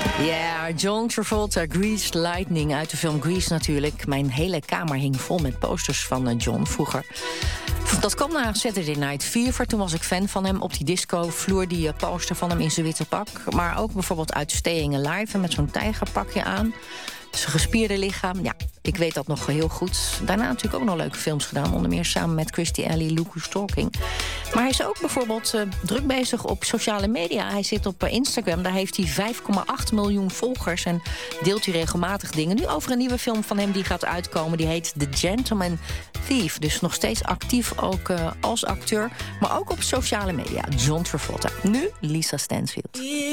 Ja, John Travolta, Grease Lightning uit de film Grease natuurlijk. Mijn hele kamer hing vol met posters van John vroeger. Dat kwam na Saturday Night Fever. Toen was ik fan van hem op die disco-vloer. Die poster van hem in zijn witte pak. Maar ook bijvoorbeeld uit Staying Alive en met zo'n tijgerpakje aan. Zijn gespierde lichaam, ja, ik weet dat nog heel goed. Daarna natuurlijk ook nog leuke films gedaan. Onder meer samen met Christy Alley, Look Who's Talking. Maar hij is ook bijvoorbeeld druk bezig op sociale media. Hij zit op Instagram, daar heeft hij 5,8 miljoen volgers. En deelt hij regelmatig dingen. Nu over een nieuwe film van hem die gaat uitkomen. Die heet The Gentleman Thief. Dus nog steeds actief ook als acteur. Maar ook op sociale media. John Travolta. Nu Lisa Stansfield.